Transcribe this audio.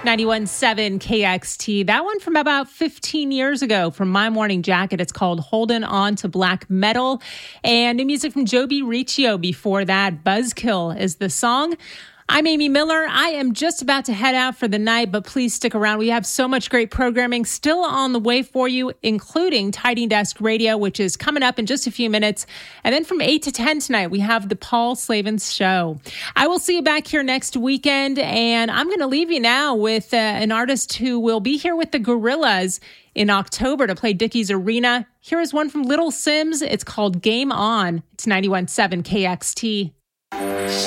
91.7 KXT. That one from about 15 years ago from My Morning Jacket. It's called Holding On to Black Metal. And new music from Joby Riccio before that. Buzzkill is the song. I'm Amy Miller. I am just about to head out for the night, but please stick around. We have so much great programming still on the way for you, including Tidy Desk Radio, which is coming up in just a few minutes. And then from 8 to 10 tonight, we have the Paul Slavens Show. I will see you back here next weekend, and I'm going to leave you now with an artist who will be here with the Gorillaz in October to play Dickies Arena. Here is one from Little Sims. It's called Game On. It's 91.7 KXT.